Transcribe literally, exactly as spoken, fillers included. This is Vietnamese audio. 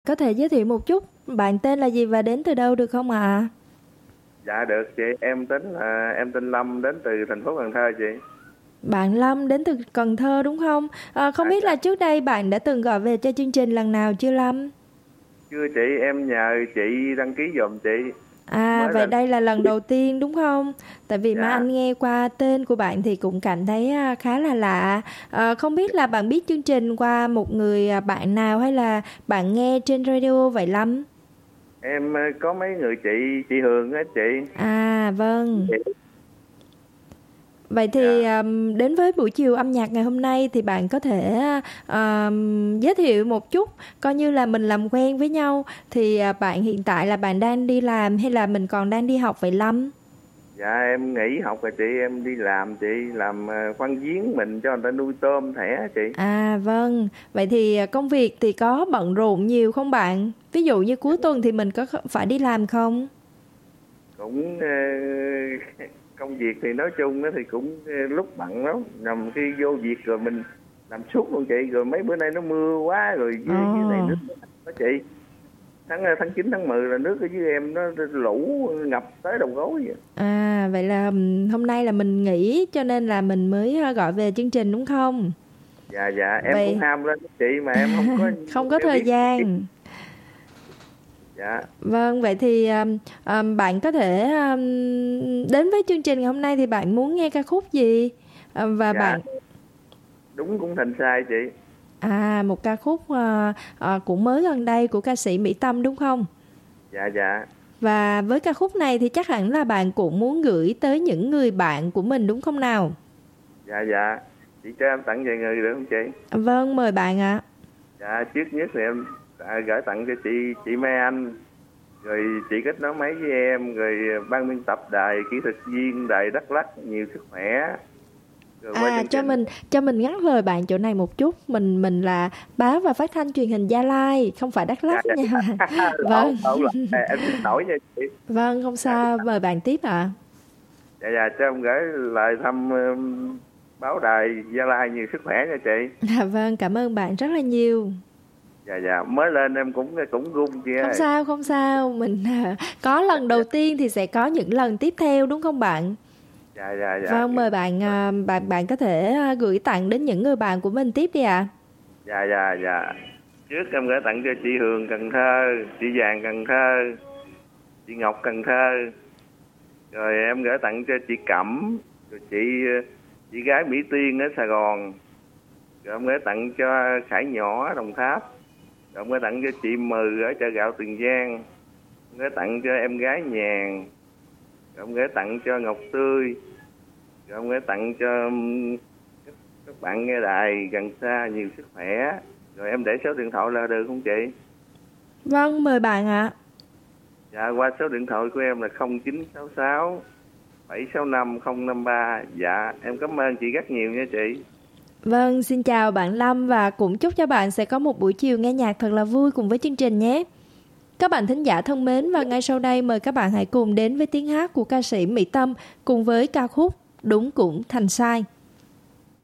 Có thể giới thiệu một chút bạn tên là gì và đến từ đâu được không ạ? À? Dạ được chị, em tính là em tên Lâm, đến từ thành phố Cần Thơ chị. Bạn Lâm đến từ Cần Thơ đúng không? À, không À, biết dạ. là trước đây bạn đã từng gọi về cho chương trình lần nào chưa Lâm? Chưa chị, em nhờ chị đăng ký giùm chị. À, Mới vậy lên. đây là lần đầu tiên đúng không? Tại vì mà Dạ. anh nghe qua tên của bạn thì cũng cảm thấy à, khá là lạ. À, không biết là bạn biết chương trình qua một người à, bạn nào hay là bạn nghe trên radio vậy Lâm? Em ờ, có mấy người chị, chị Hường á chị. À vâng. Chị. Vậy thì Dạ. um, đến với buổi chiều âm nhạc ngày hôm nay thì bạn có thể um, giới thiệu một chút, coi như là mình làm quen với nhau. Thì uh, bạn hiện tại là bạn đang đi làm hay là mình còn đang đi học vậy Lâm? Dạ em nghỉ học rồi chị, em đi làm chị, làm ờ, khoan giếng mình cho người ta nuôi tôm thẻ chị. À vâng, vậy thì uh, công việc thì có bận rộn nhiều không bạn? Ví dụ như cuối tuần thì mình có kh- phải đi làm không? Cũng ờ, công việc thì nói chung á thì cũng ờ, lúc bận lắm, nằm khi vô việc rồi mình làm suốt luôn chị, rồi mấy bữa nay nó mưa quá rồi dưới, dưới này Ồ. nước đó chị. Tháng tháng chín tháng mười là nước ở dưới em nó lũ ngập tới đầu gối vậy. À vậy là um, hôm nay là mình nghỉ cho nên là mình mới uh, gọi về chương trình đúng không? Dạ dạ em cũng Vậy ham lên chị mà em không có không có em thời biết. gian. Dạ. Vâng, vậy thì um, um, bạn có thể um, đến với chương trình ngày hôm nay thì bạn muốn nghe ca khúc gì? Um, và Dạ bạn đúng cũng thành sai chị. à một ca khúc uh, uh, cũng mới gần đây của ca sĩ Mỹ Tâm đúng không? Dạ dạ. Và với ca khúc này thì chắc hẳn là bạn cũng muốn gửi tới những người bạn của mình đúng không nào? Dạ dạ. Chị cho em tặng vài người được không chị? Vâng, mời bạn ạ. Dạ trước nhất thì em à, gửi tặng cho chị chị Mai Anh, rồi chị kết nối máy với em, rồi ban biên tập đài kỹ thuật viên đài Đắk Lắk nhiều sức khỏe. Rồi qua À chương cho trình. mình cho mình ngắt lời bạn chỗ này một chút, mình mình là báo và phát thanh truyền hình Gia Lai, không phải Đắk Dạ Lắk dạ. nha. Lộn Vâng. lộn là à, em xin lỗi nha chị. Vâng, không Dạ sao, mời bạn tiếp ạ. dạ, dạ cho em gửi lời thăm um, báo đài Gia Lai nhiều sức khỏe nha chị. À, vâng, cảm ơn bạn rất là nhiều. Dạ dạ mới lên em cũng cũng run chị Không ơi. sao, không sao, mình à, có lần đầu tiên thì sẽ có những lần tiếp theo đúng không bạn? Dạ dạ dạ. Vâng, mời bạn à, bạn bạn có thể à, gửi tặng đến những người bạn của mình tiếp đi ạ. Dạ dạ dạ. Trước em gửi tặng cho chị Hường Cần Thơ, chị Vàng Cần Thơ, chị Ngọc Cần Thơ. Rồi em gửi tặng cho chị Cẩm, rồi chị chị gái Mỹ Tiên ở Sài Gòn. Rồi em gửi tặng cho Khải Nhỏ ở Đồng Tháp. Rồi em gửi tặng cho chị Mừ ở chợ gạo Tiền Giang. Em gửi tặng cho em gái Nhàn. Rồi em gửi tặng cho Ngọc Tươi. Rồi em gửi tặng cho um, các, các bạn nghe đài gần xa nhiều sức khỏe. Rồi em để số điện thoại là được không chị? Vâng, mời bạn ạ. Dạ qua số điện thoại của em là không chín sáu sáu bảy sáu năm không năm ba. Dạ em cảm ơn chị rất nhiều nha chị. Vâng, xin chào bạn Lâm và cũng chúc cho bạn sẽ có một buổi chiều nghe nhạc thật là vui cùng với chương trình nhé. Các bạn thính giả thân mến, và ngay sau đây mời các bạn hãy cùng đến với tiếng hát của ca sĩ Mỹ Tâm cùng với ca khúc Đúng Cũng Thành Sai.